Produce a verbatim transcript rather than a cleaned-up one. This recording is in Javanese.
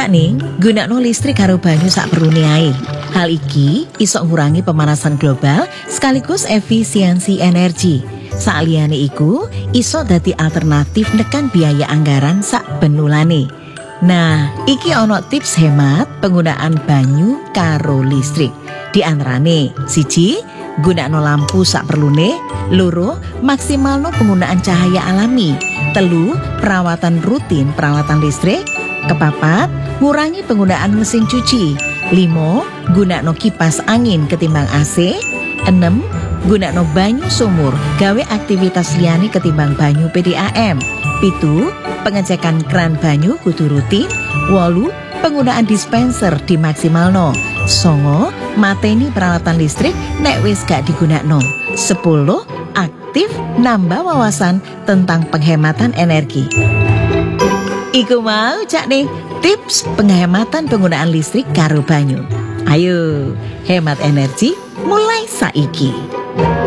Cak ning, gunakno listrik karo banyu sak perlune ae. Hal iki iso ngurangi pemanasan global sekaligus efisiensi energi. Saliyane iku iso dadi alternatif nekan biaya anggaran sak benulane. Nah, iki ono tips hemat penggunaan banyu karo listrik. Di antarane, siji, gunakno lampu sak perlune. Loro, maksimalno penggunaan cahaya alami. Telu, perawatan rutin peralatan listrik. Kepapat, ngurangi penggunaan mesin cuci. Limo, gunakno kipas angin ketimbang A C. Enem, gunakno banyu sumur gawe aktivitas liyane ketimbang banyu P D A M. Pitu, pengecekan keran banyu kudu rutin. Wolu, penggunaan dispenser dimaksimalno. Songo, mateni peralatan listrik nek wis gak digunakno. Sepuluh, aktif nambah wawasan tentang penghematan energi. Iku mau cak nih tips penghematan penggunaan listrik karo banyu. Ayo, hemat energi mulai saiki.